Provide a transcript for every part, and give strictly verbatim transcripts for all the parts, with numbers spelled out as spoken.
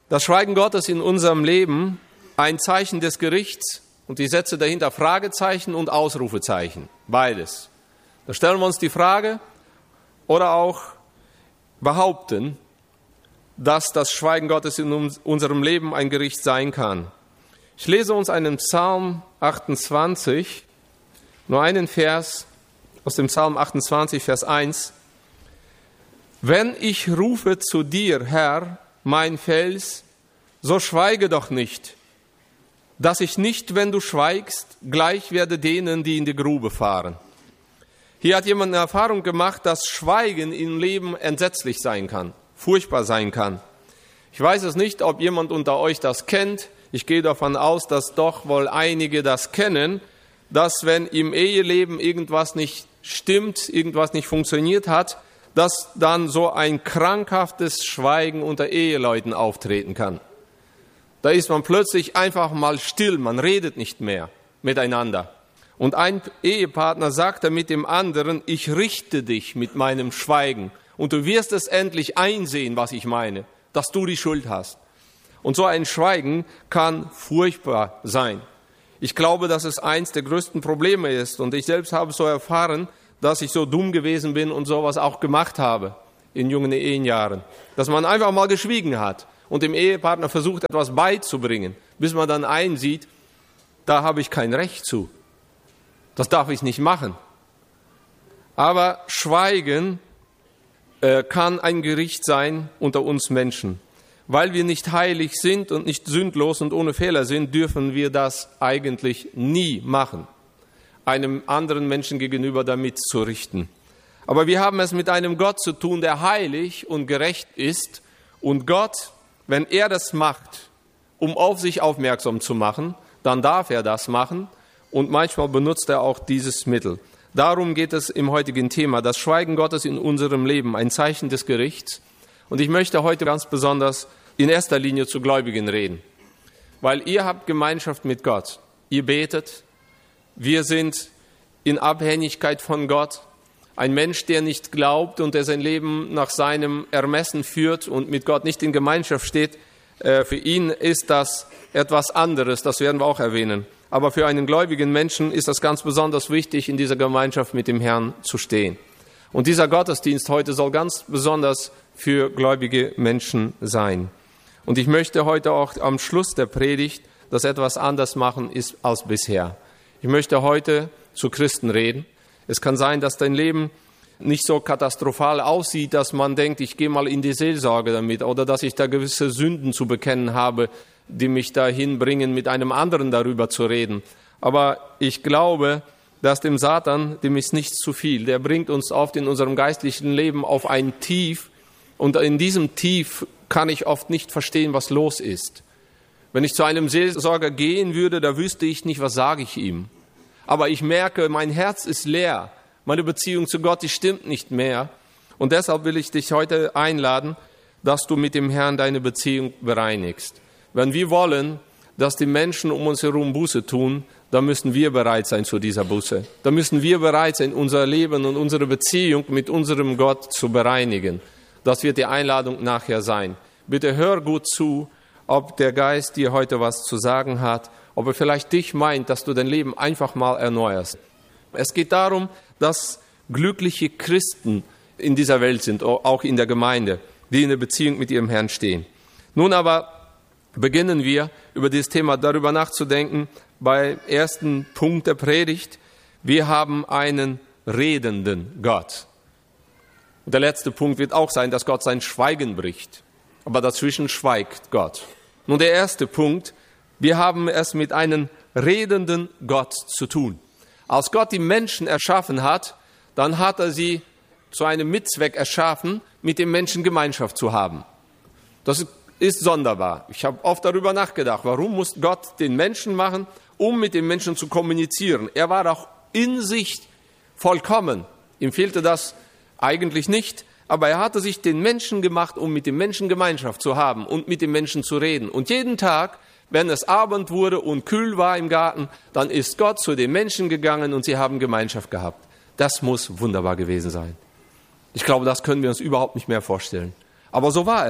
das Schweigen Gottes in unserem Leben ein Zeichen des Gerichts und die Sätze dahinter Fragezeichen und Ausrufezeichen, beides. Da stellen wir uns die Frage oder auch behaupten, dass das Schweigen Gottes in unserem Leben ein Gericht sein kann. Ich lese uns einen Psalm achtundzwanzig, nur einen Vers aus dem Psalm achtundzwanzig, Vers eins. Wenn ich rufe zu dir, Herr, mein Fels, so schweige doch nicht, dass ich nicht, wenn du schweigst, gleich werde denen, die in die Grube fahren. Hier hat jemand eine Erfahrung gemacht, dass Schweigen im Leben entsetzlich sein kann, furchtbar sein kann. Ich weiß es nicht, ob jemand unter euch das kennt. Ich gehe davon aus, dass doch wohl einige das kennen, dass wenn im Eheleben irgendwas nicht stimmt, irgendwas nicht funktioniert hat, dass dann so ein krankhaftes Schweigen unter Eheleuten auftreten kann. Da ist man plötzlich einfach mal still, man redet nicht mehr miteinander. Und ein Ehepartner sagte mit dem anderen, ich richte dich mit meinem Schweigen und du wirst es endlich einsehen, was ich meine, dass du die Schuld hast. Und so ein Schweigen kann furchtbar sein. Ich glaube, dass es eins der größten Probleme ist. Und ich selbst habe so erfahren, dass ich so dumm gewesen bin und sowas auch gemacht habe in jungen Ehenjahren. Dass man einfach mal geschwiegen hat und dem Ehepartner versucht, etwas beizubringen, bis man dann einsieht, da habe ich kein Recht zu. Das darf ich nicht machen. Aber Schweigen äh, kann ein Gericht sein unter uns Menschen. Weil wir nicht heilig sind und nicht sündlos und ohne Fehler sind, dürfen wir das eigentlich nie machen, einem anderen Menschen gegenüber damit zu richten. Aber wir haben es mit einem Gott zu tun, der heilig und gerecht ist. Und Gott, wenn er das macht, um auf sich aufmerksam zu machen, dann darf er das machen. Und manchmal benutzt er auch dieses Mittel. Darum geht es im heutigen Thema, das Schweigen Gottes in unserem Leben, ein Zeichen des Gerichts. Und ich möchte heute ganz besonders in erster Linie zu Gläubigen reden, weil ihr habt Gemeinschaft mit Gott. Ihr betet, wir sind in Abhängigkeit von Gott. Ein Mensch, der nicht glaubt und der sein Leben nach seinem Ermessen führt und mit Gott nicht in Gemeinschaft steht, für ihn ist das etwas anderes, das werden wir auch erwähnen. Aber für einen gläubigen Menschen ist das ganz besonders wichtig, in dieser Gemeinschaft mit dem Herrn zu stehen. Und dieser Gottesdienst heute soll ganz besonders für gläubige Menschen sein. Und ich möchte heute auch am Schluss der Predigt das etwas anders machen ist als bisher. Ich möchte heute zu Christen reden. Es kann sein, dass dein Leben nicht so katastrophal aussieht, dass man denkt, ich gehe mal in die Seelsorge damit oder dass ich da gewisse Sünden zu bekennen habe, die mich dahin bringen, mit einem anderen darüber zu reden. Aber ich glaube, dass dem Satan, dem ist nichts zu viel. Der bringt uns oft in unserem geistlichen Leben auf ein Tief und in diesem Tief kann ich oft nicht verstehen, was los ist. Wenn ich zu einem Seelsorger gehen würde, da wüsste ich nicht, was sage ich ihm. Aber ich merke, mein Herz ist leer. Meine Beziehung zu Gott, die stimmt nicht mehr. Und deshalb will ich dich heute einladen, dass du mit dem Herrn deine Beziehung bereinigst. Wenn wir wollen, dass die Menschen um uns herum Buße tun, dann müssen wir bereit sein zu dieser Buße. Dann müssen wir bereit sein, unser Leben und unsere Beziehung mit unserem Gott zu bereinigen. Das wird die Einladung nachher sein. Bitte hör gut zu, ob der Geist dir heute was zu sagen hat, ob er vielleicht dich meint, dass du dein Leben einfach mal erneuerst. Es geht darum, dass glückliche Christen in dieser Welt sind, auch in der Gemeinde, die in der Beziehung mit ihrem Herrn stehen. Nun aber beginnen wir, über dieses Thema darüber nachzudenken, beim ersten Punkt der Predigt. Wir haben einen redenden Gott. Und der letzte Punkt wird auch sein, dass Gott sein Schweigen bricht. Aber dazwischen schweigt Gott. Nun der erste Punkt, wir haben es mit einem redenden Gott zu tun. Als Gott die Menschen erschaffen hat, dann hat er sie zu einem Mitzweck erschaffen, mit dem Menschen Gemeinschaft zu haben. Das ist sonderbar. Ich habe oft darüber nachgedacht, warum muss Gott den Menschen machen, um mit den Menschen zu kommunizieren. Er war auch in sich vollkommen. Ihm fehlte das eigentlich nicht, aber er hatte sich den Menschen gemacht, um mit den Menschen Gemeinschaft zu haben und mit den Menschen zu reden. Und jeden Tag, wenn es Abend wurde und kühl war im Garten, dann ist Gott zu den Menschen gegangen und sie haben Gemeinschaft gehabt. Das muss wunderbar gewesen sein. Ich glaube, das können wir uns überhaupt nicht mehr vorstellen. Aber so war es.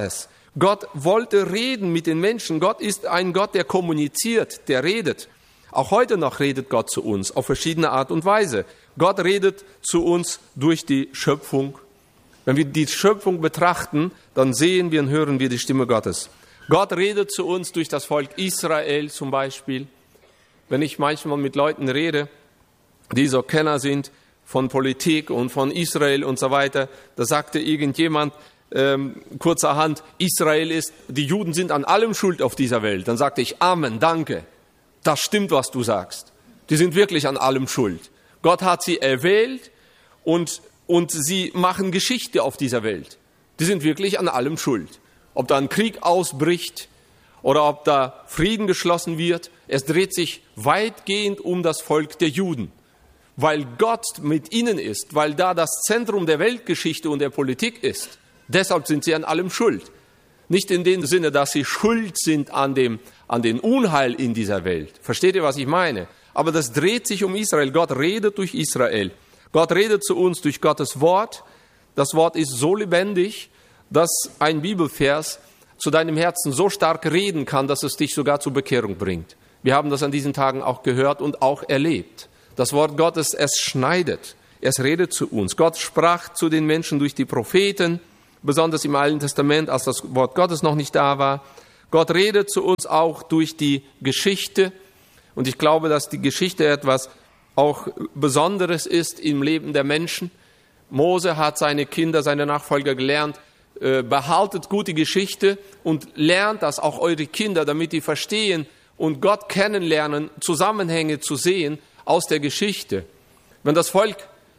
Gott wollte reden mit den Menschen. Gott ist ein Gott, der kommuniziert, der redet. Auch heute noch redet Gott zu uns auf verschiedene Art und Weise. Gott redet zu uns durch die Schöpfung. Wenn wir die Schöpfung betrachten, dann sehen wir und hören wir die Stimme Gottes. Gott redet zu uns durch das Volk Israel zum Beispiel. Wenn ich manchmal mit Leuten rede, die so Kenner sind von Politik und von Israel und so weiter, da sagte irgendjemand ähm, kurzerhand, Israel ist, die Juden sind an allem schuld auf dieser Welt. Dann sagte ich, Amen, danke. Das stimmt, was du sagst. Die sind wirklich an allem schuld. Gott hat sie erwählt und, und sie machen Geschichte auf dieser Welt. Die sind wirklich an allem schuld. Ob da ein Krieg ausbricht oder ob da Frieden geschlossen wird, es dreht sich weitgehend um das Volk der Juden. Weil Gott mit ihnen ist, weil da das Zentrum der Weltgeschichte und der Politik ist. Deshalb sind sie an allem schuld. Nicht in dem Sinne, dass sie schuld sind an dem, an den Unheil in dieser Welt. Versteht ihr, was ich meine? Aber das dreht sich um Israel. Gott redet durch Israel. Gott redet zu uns durch Gottes Wort. Das Wort ist so lebendig, dass ein Bibelvers zu deinem Herzen so stark reden kann, dass es dich sogar zur Bekehrung bringt. Wir haben das an diesen Tagen auch gehört und auch erlebt. Das Wort Gottes, es schneidet. Es redet zu uns. Gott sprach zu den Menschen durch die Propheten, besonders im Alten Testament, als das Wort Gottes noch nicht da war. Gott redet zu uns auch durch die Geschichte. Und ich glaube, dass die Geschichte etwas auch Besonderes ist im Leben der Menschen. Mose hat seine Kinder, seine Nachfolger gelernt, äh, behaltet gute Geschichte und lernt das auch eure Kinder, damit die verstehen und Gott kennenlernen, Zusammenhänge zu sehen aus der Geschichte. Wenn das Volk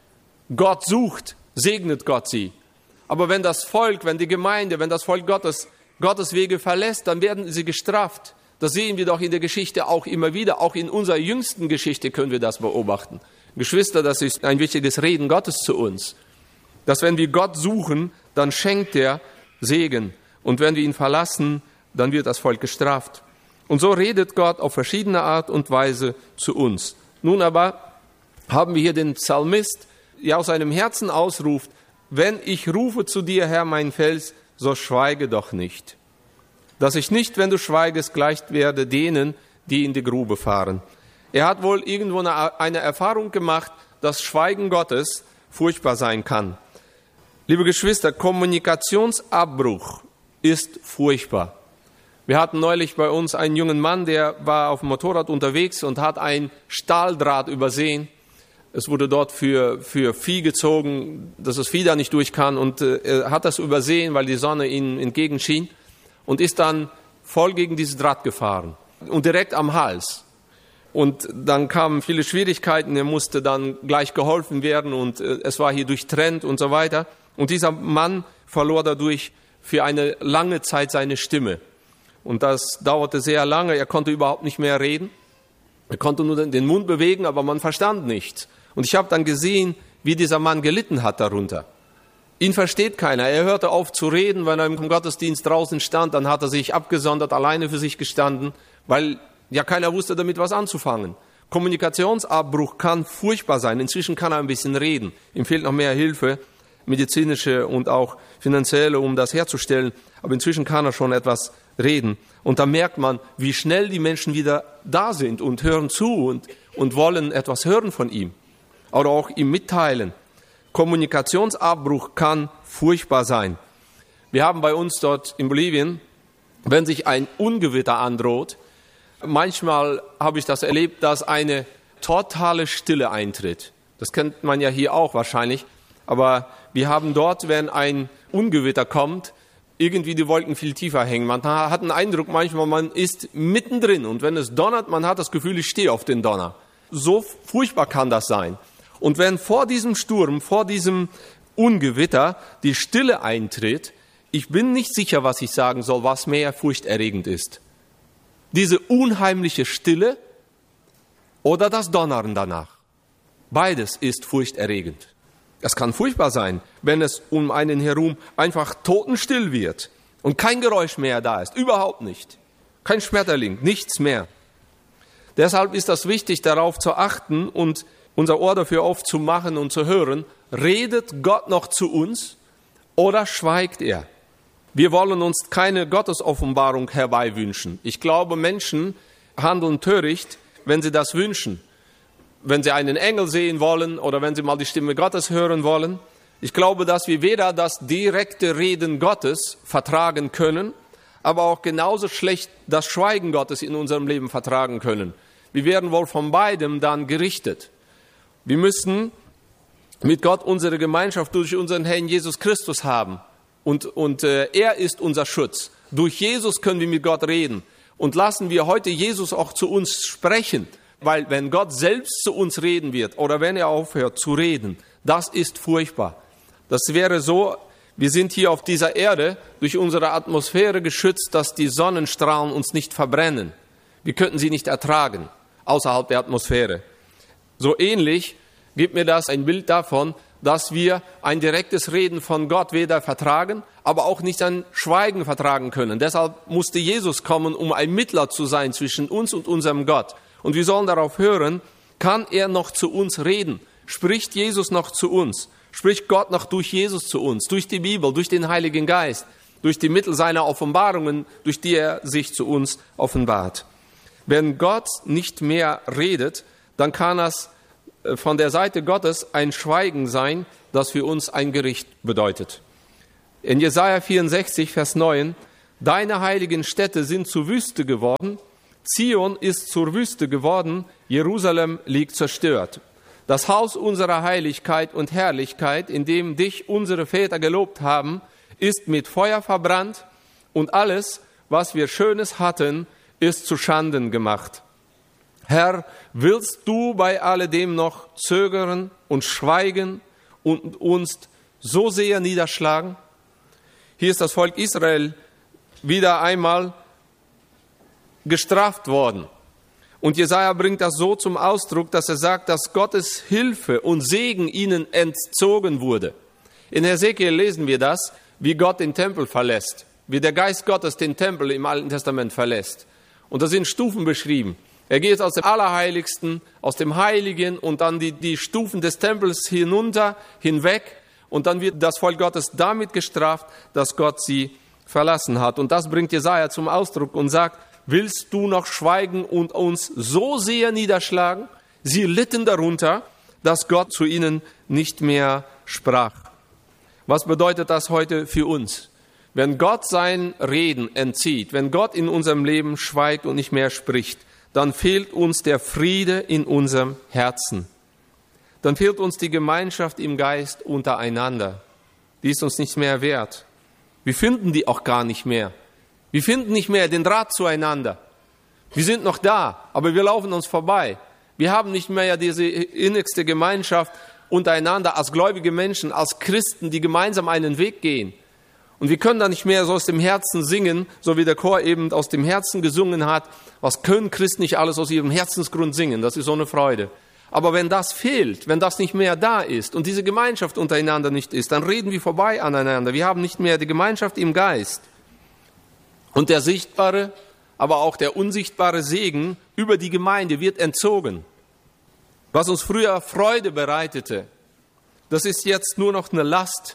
Gott sucht, segnet Gott sie. Aber wenn das Volk, wenn die Gemeinde, wenn das Volk Gottes Gottes Wege verlässt, dann werden sie gestraft. Das sehen wir doch in der Geschichte auch immer wieder. Auch in unserer jüngsten Geschichte können wir das beobachten. Geschwister, das ist ein wichtiges Reden Gottes zu uns. Dass wenn wir Gott suchen, dann schenkt er Segen. Und wenn wir ihn verlassen, dann wird das Volk gestraft. Und so redet Gott auf verschiedene Art und Weise zu uns. Nun aber haben wir hier den Psalmist, der aus seinem Herzen ausruft, wenn ich rufe zu dir, Herr, mein Fels, so schweige doch nicht. Dass ich nicht, wenn du schweigest, gleich werde denen, die in die Grube fahren. Er hat wohl irgendwo eine, eine Erfahrung gemacht, dass Schweigen Gottes furchtbar sein kann. Liebe Geschwister, Kommunikationsabbruch ist furchtbar. Wir hatten neulich bei uns einen jungen Mann, der war auf dem Motorrad unterwegs und hat ein Stahldraht übersehen. Es wurde dort für, für Vieh gezogen, dass das Vieh da nicht durch kann. Und äh, er hat das übersehen, weil die Sonne ihm entgegenschien. Und ist dann voll gegen dieses Draht gefahren. Und direkt am Hals. Und dann kamen viele Schwierigkeiten. Er musste dann gleich geholfen werden. Und äh, es war hier durchtrennt und so weiter. Und dieser Mann verlor dadurch für eine lange Zeit seine Stimme. Und das dauerte sehr lange. Er konnte überhaupt nicht mehr reden. Er konnte nur den Mund bewegen, aber man verstand nichts. Und ich habe dann gesehen, wie dieser Mann gelitten hat darunter. Ihn versteht keiner. Er hörte auf zu reden, wenn er im Gottesdienst draußen stand. Dann hat er sich abgesondert, alleine für sich gestanden, weil ja keiner wusste damit was anzufangen. Kommunikationsabbruch kann furchtbar sein. Inzwischen kann er ein bisschen reden. Ihm fehlt noch mehr Hilfe, medizinische und auch finanzielle, um das herzustellen. Aber inzwischen kann er schon etwas reden. Und da merkt man, wie schnell die Menschen wieder da sind und hören zu und, und wollen etwas hören von ihm. Oder auch ihm mitteilen. Kommunikationsabbruch kann furchtbar sein. Wir haben bei uns dort in Bolivien, wenn sich ein Ungewitter androht, manchmal habe ich das erlebt, dass eine totale Stille eintritt. Das kennt man ja hier auch wahrscheinlich. Aber wir haben dort, wenn ein Ungewitter kommt, irgendwie die Wolken viel tiefer hängen. Man hat den Eindruck manchmal, man ist mittendrin. Und wenn es donnert, man hat das Gefühl, ich stehe auf den Donner. So furchtbar kann das sein. Und wenn vor diesem Sturm, vor diesem Ungewitter die Stille eintritt, ich bin nicht sicher, was ich sagen soll, was mehr furchterregend ist. Diese unheimliche Stille oder das Donnern danach. Beides ist furchterregend. Es kann furchtbar sein, wenn es um einen herum einfach totenstill wird und kein Geräusch mehr da ist. Überhaupt nicht. Kein Schmetterling, nichts mehr. Deshalb ist das wichtig, darauf zu achten und unser Ohr dafür aufzumachen und zu hören, redet Gott noch zu uns oder schweigt er? Wir wollen uns keine Gottesoffenbarung herbeiwünschen. Ich glaube, Menschen handeln töricht, wenn sie das wünschen. Wenn sie einen Engel sehen wollen oder wenn sie mal die Stimme Gottes hören wollen. Ich glaube, dass wir weder das direkte Reden Gottes vertragen können, aber auch genauso schlecht das Schweigen Gottes in unserem Leben vertragen können. Wir werden wohl von beidem dann gerichtet. Wir müssen mit Gott unsere Gemeinschaft durch unseren Herrn Jesus Christus haben. Und, und äh, er ist unser Schutz. Durch Jesus können wir mit Gott reden. Und lassen wir heute Jesus auch zu uns sprechen. Weil wenn Gott selbst zu uns reden wird oder wenn er aufhört zu reden, das ist furchtbar. Das wäre so, wir sind hier auf dieser Erde durch unsere Atmosphäre geschützt, dass die Sonnenstrahlen uns nicht verbrennen. Wir könnten sie nicht ertragen, außerhalb der Atmosphäre. So ähnlich gibt mir das ein Bild davon, dass wir ein direktes Reden von Gott weder vertragen, aber auch nicht ein Schweigen vertragen können. Deshalb musste Jesus kommen, um ein Mittler zu sein zwischen uns und unserem Gott. Und wir sollen darauf hören, kann er noch zu uns reden? Spricht Jesus noch zu uns? Spricht Gott noch durch Jesus zu uns? Durch die Bibel, durch den Heiligen Geist, durch die Mittel seiner Offenbarungen, durch die er sich zu uns offenbart. Wenn Gott nicht mehr redet, dann kann das von der Seite Gottes ein Schweigen sein, das für uns ein Gericht bedeutet. In Jesaja vierundsechzig, Vers neun, deine heiligen Städte sind zur Wüste geworden, Zion ist zur Wüste geworden, Jerusalem liegt zerstört. Das Haus unserer Heiligkeit und Herrlichkeit, in dem dich unsere Väter gelobt haben, ist mit Feuer verbrannt und alles, was wir Schönes hatten, ist zu Schanden gemacht. Herr, willst du bei alledem noch zögern und schweigen und uns so sehr niederschlagen? Hier ist das Volk Israel wieder einmal gestraft worden. Und Jesaja bringt das so zum Ausdruck, dass er sagt, dass Gottes Hilfe und Segen ihnen entzogen wurde. In Hesekiel lesen wir das, wie Gott den Tempel verlässt, wie der Geist Gottes den Tempel im Alten Testament verlässt. Und da sind Stufen beschrieben. Er geht aus dem Allerheiligsten, aus dem Heiligen und dann die, die Stufen des Tempels hinunter, hinweg. Und dann wird das Volk Gottes damit gestraft, dass Gott sie verlassen hat. Und das bringt Jesaja zum Ausdruck und sagt, willst du noch schweigen und uns so sehr niederschlagen? Sie litten darunter, dass Gott zu ihnen nicht mehr sprach. Was bedeutet das heute für uns? Wenn Gott sein Reden entzieht, wenn Gott in unserem Leben schweigt und nicht mehr spricht, dann fehlt uns der Friede in unserem Herzen. Dann fehlt uns die Gemeinschaft im Geist untereinander. Die ist uns nicht mehr wert. Wir finden die auch gar nicht mehr. Wir finden nicht mehr den Draht zueinander. Wir sind noch da, aber wir laufen uns vorbei. Wir haben nicht mehr diese innigste Gemeinschaft untereinander als gläubige Menschen, als Christen, die gemeinsam einen Weg gehen. Und wir können da nicht mehr so aus dem Herzen singen, so wie der Chor eben aus dem Herzen gesungen hat. Was können Christen nicht alles aus ihrem Herzensgrund singen? Das ist so eine Freude. Aber wenn das fehlt, wenn das nicht mehr da ist und diese Gemeinschaft untereinander nicht ist, dann reden wir vorbei aneinander. Wir haben nicht mehr die Gemeinschaft im Geist. Und der sichtbare, aber auch der unsichtbare Segen über die Gemeinde wird entzogen. Was uns früher Freude bereitete, das ist jetzt nur noch eine Last.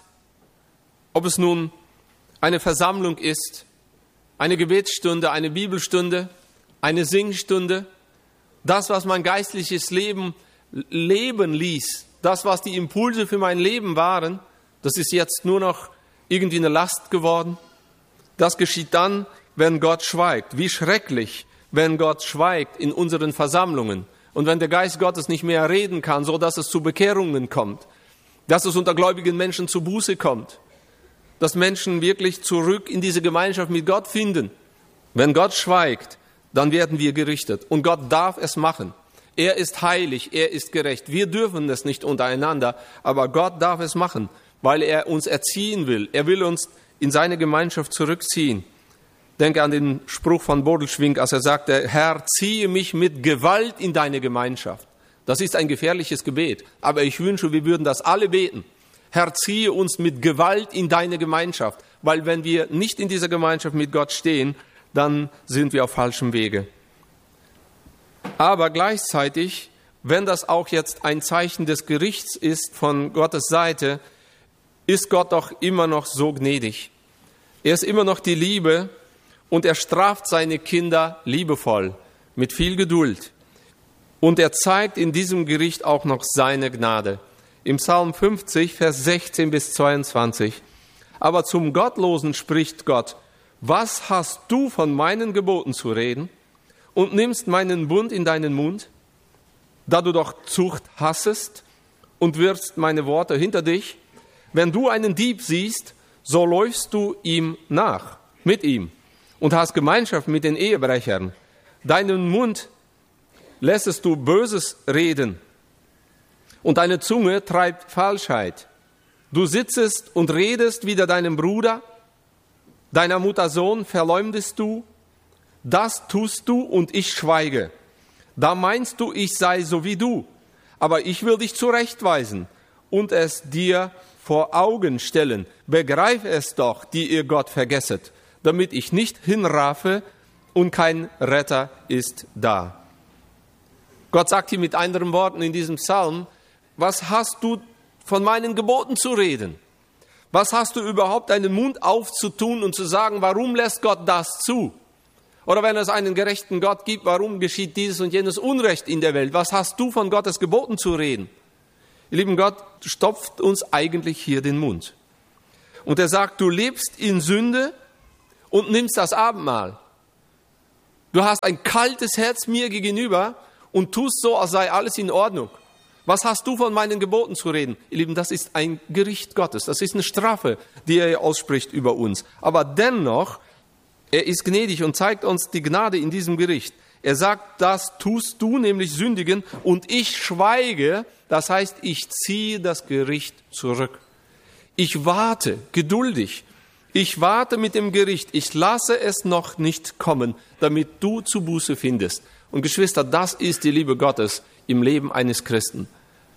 Ob es nun eine Versammlung ist, eine Gebetsstunde, eine Bibelstunde, eine Singstunde, das, was mein geistliches Leben leben ließ, das, was die Impulse für mein Leben waren, das ist jetzt nur noch irgendwie eine Last geworden. Das geschieht dann, wenn Gott schweigt. Wie schrecklich, wenn Gott schweigt in unseren Versammlungen und wenn der Geist Gottes nicht mehr reden kann, so dass es zu Bekehrungen kommt, dass es unter gläubigen Menschen zu Buße kommt, dass Menschen wirklich zurück in diese Gemeinschaft mit Gott finden. Wenn Gott schweigt, dann werden wir gerichtet. Und Gott darf es machen. Er ist heilig, er ist gerecht. Wir dürfen es nicht untereinander, aber Gott darf es machen, weil er uns erziehen will. Er will uns in seine Gemeinschaft zurückziehen. Denke an den Spruch von Bodelschwingh, als er sagte, Herr, ziehe mich mit Gewalt in deine Gemeinschaft. Das ist ein gefährliches Gebet, aber ich wünsche, wir würden das alle beten. Herr, ziehe uns mit Gewalt in deine Gemeinschaft, weil wenn wir nicht in dieser Gemeinschaft mit Gott stehen, dann sind wir auf falschem Wege. Aber gleichzeitig, wenn das auch jetzt ein Zeichen des Gerichts ist von Gottes Seite, ist Gott doch immer noch so gnädig. Er ist immer noch die Liebe und er straft seine Kinder liebevoll, mit viel Geduld. Und er zeigt in diesem Gericht auch noch seine Gnade. Im Psalm fünfzig, Vers sechzehn bis zweiundzwanzig. Aber zum Gottlosen spricht Gott: Was hast du von meinen Geboten zu reden und nimmst meinen Bund in deinen Mund? Da du doch Zucht hassest und wirfst meine Worte hinter dich. Wenn du einen Dieb siehst, so läufst du ihm nach, mit ihm, und hast Gemeinschaft mit den Ehebrechern. Deinen Mund lässest du Böses reden, und deine Zunge treibt Falschheit. Du sitzest und redest wider deinen Bruder, deiner Mutter Sohn verleumdest du. Das tust du und ich schweige. Da meinst du, ich sei so wie du, aber ich will dich zurechtweisen und es dir vor Augen stellen. Begreif es doch, die ihr Gott vergesset, damit ich nicht hinrafe und kein Retter ist da. Gott sagt hier mit anderen Worten in diesem Psalm: Was hast du von meinen Geboten zu reden? Was hast du überhaupt, deinen Mund aufzutun und zu sagen, warum lässt Gott das zu? Oder wenn es einen gerechten Gott gibt, warum geschieht dieses und jenes Unrecht in der Welt? Was hast du von Gottes Geboten zu reden? Ihr lieben, Gott stopft uns eigentlich hier den Mund. Und er sagt, du lebst in Sünde und nimmst das Abendmahl. Du hast ein kaltes Herz mir gegenüber und tust so, als sei alles in Ordnung. Was hast du von meinen Geboten zu reden? Ihr Lieben, das ist ein Gericht Gottes. Das ist eine Strafe, die er ausspricht über uns. Aber dennoch, er ist gnädig und zeigt uns die Gnade in diesem Gericht. Er sagt, das tust du, nämlich sündigen, und ich schweige, das heißt, ich ziehe das Gericht zurück. Ich warte geduldig. Ich warte mit dem Gericht. Ich lasse es noch nicht kommen, damit du zu Buße findest. Und Geschwister, das ist die Liebe Gottes im Leben eines Christen.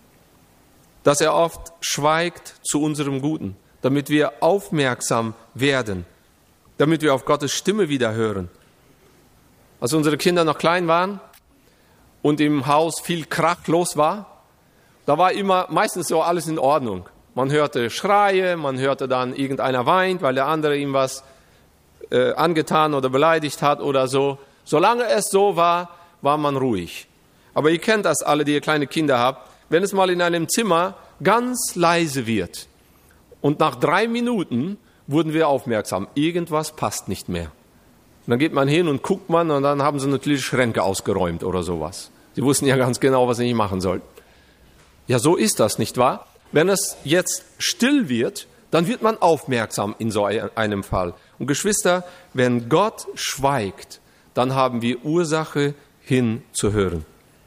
Dass er oft schweigt zu unserem Guten, damit wir aufmerksam werden, damit wir auf Gottes Stimme wieder hören. Als unsere Kinder noch klein waren und im Haus viel Krach los war, da war immer meistens so alles in Ordnung. Man hörte Schreie, man hörte dann, irgendeiner weint, weil der andere ihm was äh, angetan oder beleidigt hat oder so. Solange es so war, war man ruhig. Aber ihr kennt das alle, die ihr kleine Kinder habt. Wenn es mal in einem Zimmer ganz leise wird und nach drei Minuten wurden wir aufmerksam, irgendwas passt nicht mehr. Und dann geht man hin und guckt man und dann haben sie natürlich Schränke ausgeräumt oder sowas. Sie wussten ja ganz genau, was sie nicht machen sollten. Ja, so ist das, nicht wahr? Wenn es jetzt still wird, dann wird man aufmerksam in so einem Fall. Und Geschwister, wenn Gott schweigt, dann haben wir Ursache hinzuhören.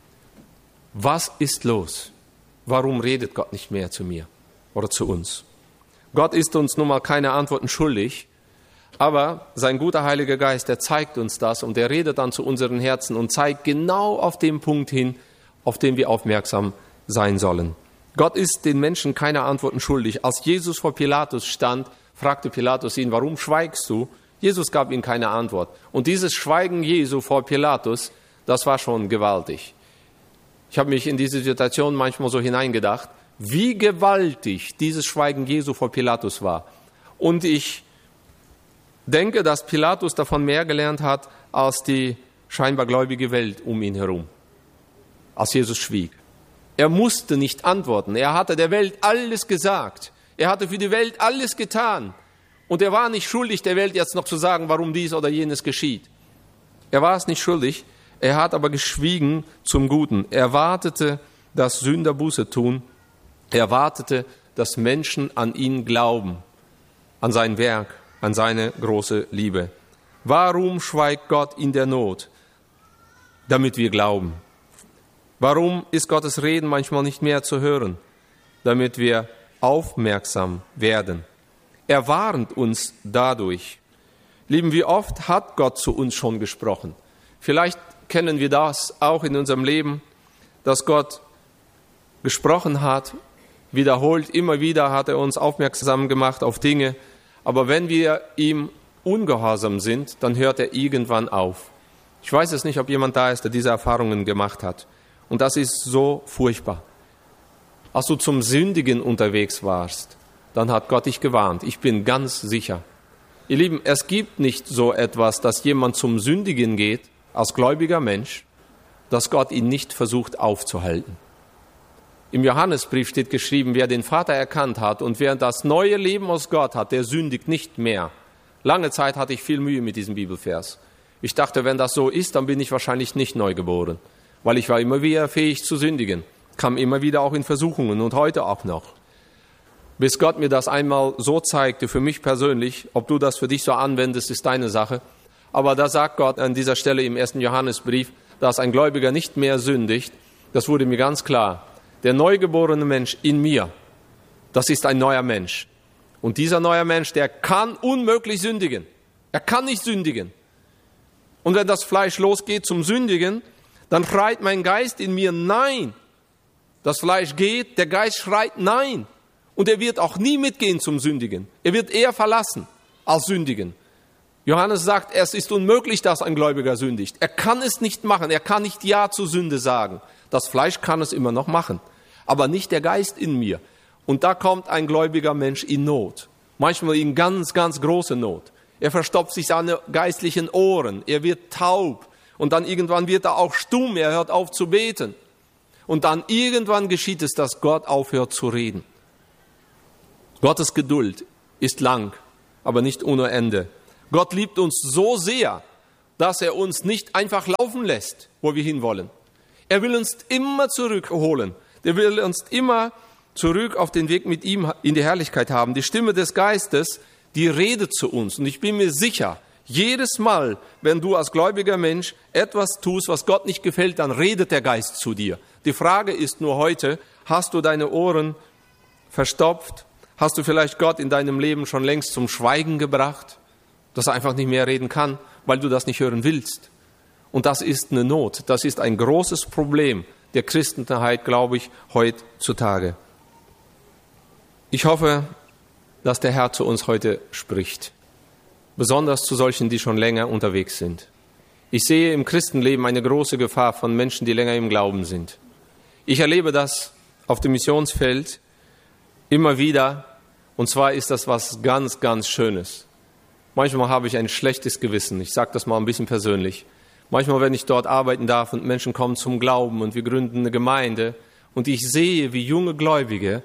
Was ist los? Warum redet Gott nicht mehr zu mir oder zu uns? Gott ist uns nun mal keine Antworten schuldig, aber sein guter Heiliger Geist, der zeigt uns das und er redet dann zu unseren Herzen und zeigt genau auf den Punkt hin, auf den wir aufmerksam sein sollen. Gott ist den Menschen keine Antworten schuldig. Als Jesus vor Pilatus stand, fragte Pilatus ihn, warum schweigst du? Jesus gab ihm keine Antwort. Und dieses Schweigen Jesu vor Pilatus, das war schon gewaltig. Ich habe mich in diese Situation manchmal so hineingedacht, wie gewaltig dieses Schweigen Jesu vor Pilatus war. Und ich denke, dass Pilatus davon mehr gelernt hat als die scheinbar gläubige Welt um ihn herum, als Jesus schwieg. Er musste nicht antworten. Er hatte der Welt alles gesagt. Er hatte für die Welt alles getan. Und er war nicht schuldig, der Welt jetzt noch zu sagen, warum dies oder jenes geschieht. Er war es nicht schuldig. Er hat aber geschwiegen zum Guten. Er wartete, dass Sünder Buße tun. Er wartete, dass Menschen an ihn glauben, an sein Werk, an seine große Liebe. Warum schweigt Gott in der Not? Damit wir glauben. Warum ist Gottes Reden manchmal nicht mehr zu hören? Damit wir aufmerksam werden. Er warnt uns dadurch. Lieben, wie oft hat Gott zu uns schon gesprochen? Vielleicht kennen wir das auch in unserem Leben, dass Gott gesprochen hat, wiederholt, immer wieder hat er uns aufmerksam gemacht auf Dinge. Aber wenn wir ihm ungehorsam sind, dann hört er irgendwann auf. Ich weiß es nicht, ob jemand da ist, der diese Erfahrungen gemacht hat. Und das ist so furchtbar. Als du zum Sündigen unterwegs warst, dann hat Gott dich gewarnt. Ich bin ganz sicher. Ihr Lieben, es gibt nicht so etwas, dass jemand zum Sündigen geht, als gläubiger Mensch, dass Gott ihn nicht versucht aufzuhalten. Im Johannesbrief steht geschrieben, wer den Vater erkannt hat und wer das neue Leben aus Gott hat, der sündigt nicht mehr. Lange Zeit hatte ich viel Mühe mit diesem Bibelvers. Ich dachte, wenn das so ist, dann bin ich wahrscheinlich nicht neu geboren, weil ich war immer wieder fähig zu sündigen, kam immer wieder auch in Versuchungen und heute auch noch. Bis Gott mir das einmal so zeigte, für mich persönlich, ob du das für dich so anwendest, ist deine Sache. Aber da sagt Gott an dieser Stelle im ersten Johannesbrief, dass ein Gläubiger nicht mehr sündigt. Das wurde mir ganz klar. Der neugeborene Mensch in mir, das ist ein neuer Mensch. Und dieser neue Mensch, der kann unmöglich sündigen. Er kann nicht sündigen. Und wenn das Fleisch losgeht zum Sündigen, dann schreit mein Geist in mir Nein. Das Fleisch geht, der Geist schreit Nein. Und er wird auch nie mitgehen zum Sündigen. Er wird eher verlassen als sündigen. Johannes sagt, es ist unmöglich, dass ein Gläubiger sündigt. Er kann es nicht machen. Er kann nicht Ja zur Sünde sagen. Das Fleisch kann es immer noch machen, aber nicht der Geist in mir. Und da kommt ein gläubiger Mensch in Not. Manchmal in ganz, ganz große Not. Er verstopft sich seine geistlichen Ohren. Er wird taub. Und dann irgendwann wird er auch stumm. Er hört auf zu beten. Und dann irgendwann geschieht es, dass Gott aufhört zu reden. Gottes Geduld ist lang, aber nicht ohne Ende. Gott liebt uns so sehr, dass er uns nicht einfach laufen lässt, wo wir hinwollen. Er will uns immer zurückholen. Er will uns immer zurück auf den Weg mit ihm in die Herrlichkeit haben. Die Stimme des Geistes, die redet zu uns. Und ich bin mir sicher, jedes Mal, wenn du als gläubiger Mensch etwas tust, was Gott nicht gefällt, dann redet der Geist zu dir. Die Frage ist nur heute, hast du deine Ohren verstopft? Hast du vielleicht Gott in deinem Leben schon längst zum Schweigen gebracht, dass er einfach nicht mehr reden kann, weil du das nicht hören willst? Und das ist eine Not, das ist ein großes Problem der Christenheit, glaube ich, heutzutage. Ich hoffe, dass der Herr zu uns heute spricht, besonders zu solchen, die schon länger unterwegs sind. Ich sehe im Christenleben eine große Gefahr von Menschen, die länger im Glauben sind. Ich erlebe das auf dem Missionsfeld immer wieder, und zwar ist das was ganz, ganz Schönes. Manchmal habe ich ein schlechtes Gewissen, ich sage das mal ein bisschen persönlich. Manchmal, wenn ich dort arbeiten darf und Menschen kommen zum Glauben und wir gründen eine Gemeinde und ich sehe, wie junge Gläubige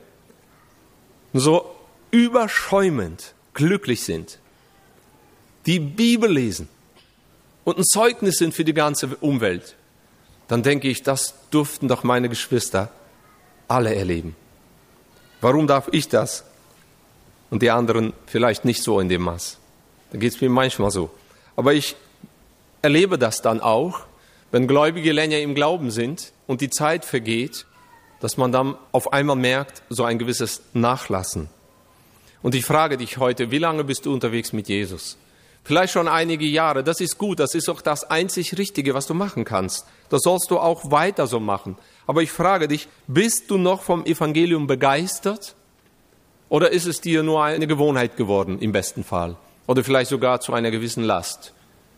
so überschäumend glücklich sind, die Bibel lesen und ein Zeugnis sind für die ganze Umwelt, dann denke ich, das durften doch meine Geschwister alle erleben. Warum darf ich das und die anderen vielleicht nicht so in dem Maß? Da geht es mir manchmal so. Aber ich erlebe das dann auch, wenn Gläubige länger im Glauben sind und die Zeit vergeht, dass man dann auf einmal merkt, so ein gewisses Nachlassen. Und ich frage dich heute, wie lange bist du unterwegs mit Jesus? Vielleicht schon einige Jahre, das ist gut, das ist auch das einzig Richtige, was du machen kannst. Das sollst du auch weiter so machen. Aber ich frage dich, bist du noch vom Evangelium begeistert? Oder ist es dir nur eine Gewohnheit geworden, im besten Fall? Oder vielleicht sogar zu einer gewissen Last?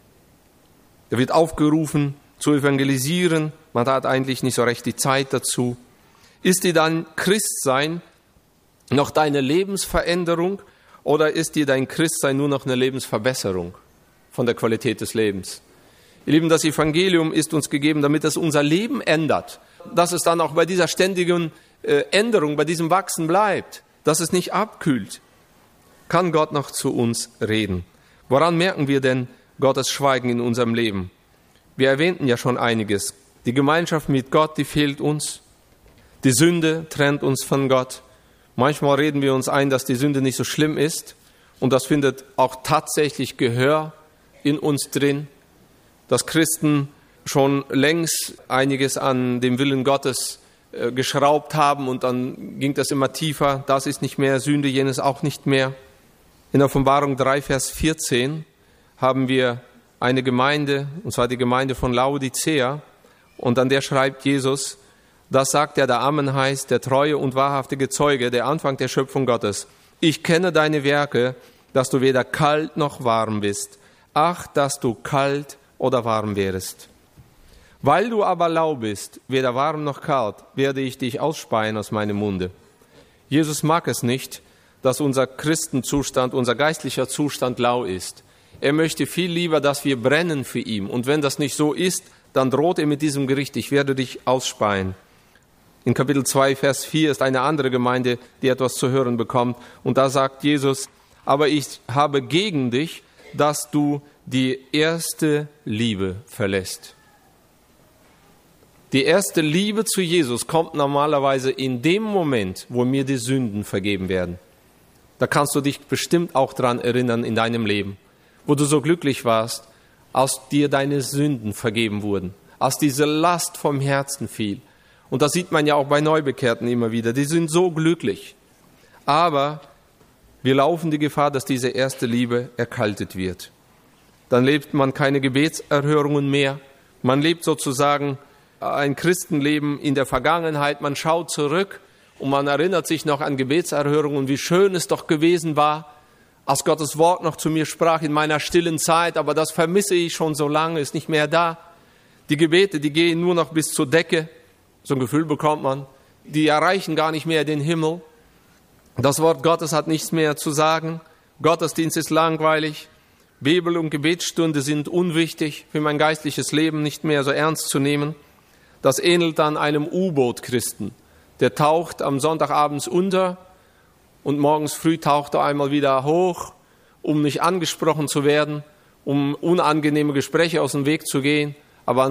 Da wird aufgerufen, zu evangelisieren. Man hat eigentlich nicht so recht die Zeit dazu. Ist dir dein Christsein noch deine Lebensveränderung oder ist dir dein Christsein nur noch eine Lebensverbesserung von der Qualität des Lebens? Ihr Lieben, das Evangelium ist uns gegeben, damit es unser Leben ändert, dass es dann auch bei dieser ständigen äh, Änderung, bei diesem Wachsen bleibt, dass es nicht abkühlt. Kann Gott noch zu uns reden? Woran merken wir denn Gottes Schweigen in unserem Leben? Wir erwähnten ja schon einiges. Die Gemeinschaft mit Gott, die fehlt uns. Die Sünde trennt uns von Gott. Manchmal reden wir uns ein, dass die Sünde nicht so schlimm ist. Und das findet auch tatsächlich Gehör in uns drin. Dass Christen schon längst einiges an dem Willen Gottes äh, geschraubt haben und dann ging das immer tiefer. Das ist nicht mehr Sünde, jenes auch nicht mehr. In Offenbarung drei, Vers vierzehn haben wir eine Gemeinde, und zwar die Gemeinde von Laodicea. Und an der schreibt Jesus, das sagt der, der Amen heißt, der treue und wahrhaftige Zeuge, der Anfang der Schöpfung Gottes. Ich kenne deine Werke, dass du weder kalt noch warm bist. Ach, dass du kalt oder warm wärest. Weil du aber lau bist, weder warm noch kalt, werde ich dich ausspeien aus meinem Munde. Jesus mag es nicht, dass unser Christenzustand, unser geistlicher Zustand lau ist. Er möchte viel lieber, dass wir brennen für ihn. Und wenn das nicht so ist, dann droht er mit diesem Gericht: Ich werde dich ausspeien. In Kapitel zwei, Vers vier ist eine andere Gemeinde, die etwas zu hören bekommt. Und da sagt Jesus: Aber ich habe gegen dich, dass du die erste Liebe verlässt. Die erste Liebe zu Jesus kommt normalerweise in dem Moment, wo mir die Sünden vergeben werden. Da kannst du dich bestimmt auch dran erinnern in deinem Leben, wo du so glücklich warst, als dir deine Sünden vergeben wurden, als diese Last vom Herzen fiel. Und das sieht man ja auch bei Neubekehrten immer wieder. Die sind so glücklich. Aber wir laufen die Gefahr, dass diese erste Liebe erkaltet wird. Dann lebt man keine Gebetserhörungen mehr. Man lebt sozusagen ein Christenleben in der Vergangenheit. Man schaut zurück und man erinnert sich noch an Gebetserhörungen, wie schön es doch gewesen war, als Gottes Wort noch zu mir sprach in meiner stillen Zeit. Aber das vermisse ich schon so lange, ist nicht mehr da. Die Gebete, die gehen nur noch bis zur Decke. So ein Gefühl bekommt man. Die erreichen gar nicht mehr den Himmel. Das Wort Gottes hat nichts mehr zu sagen. Gottesdienst ist langweilig. Bibel- und Gebetsstunde sind unwichtig, für mein geistliches Leben nicht mehr so ernst zu nehmen. Das ähnelt dann einem U-Boot-Christen. Der taucht am Sonntagabends unter und morgens früh taucht er einmal wieder hoch, um nicht angesprochen zu werden, um unangenehme Gespräche aus dem Weg zu gehen.